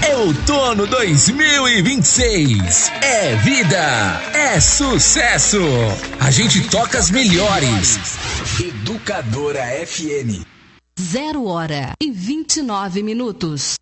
É outono 2026. É vida, é sucesso. A gente toca as melhores. Educadora FM. 0h29.